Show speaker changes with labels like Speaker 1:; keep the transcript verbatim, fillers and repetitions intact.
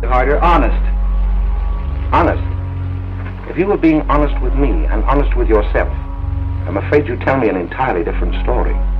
Speaker 1: Harder, honest.
Speaker 2: Honest? If you were being honest with me and honest with yourself, I'm afraid you'd tell me an entirely different story.